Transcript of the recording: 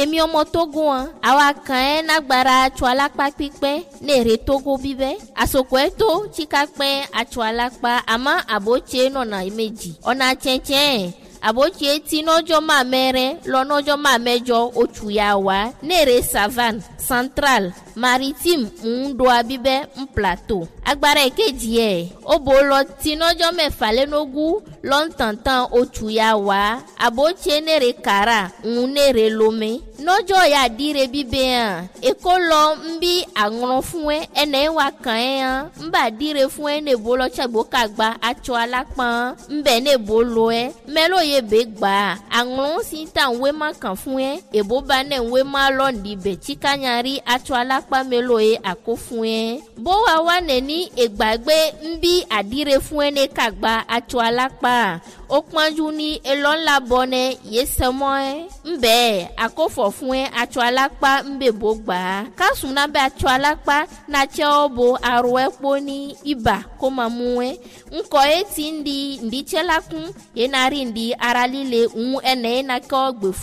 emi omo Togo awa kan nagbara chualakpa pipe nere Togo bibe asoko eto chikakpe achualakpa ama aboche nona imeji ona chenchen aboche ti nojo ma mere lo nojo ma mejo ochuyawa nere savane central maritime ndo abibe plateau agbara ekeji obolo ti nojo mefa lenogu lontantan ochuyawa aboche nere kara nere lome nojo ya dire bibe ekolo mbi agron fun ene wa kan mba dire fun ne bolo chagbo kagba acho alapa mbe ne bolo melo ye begba agron sinta we ma kan fun ebo ba ne we ma lo ndibe chikanyari acho alapa melo akofun bo wa ne ni egbagbe mbi adire fun ne kagba acho alapa okpanju ni elon labone yesemo mbe akofo fún acho alapa mbe bogba kasuna be acho alapa na cheobo aro epo ni iba ko mamuwe nko eti ndi chelakun yenari ndi aralile ene na ko gbe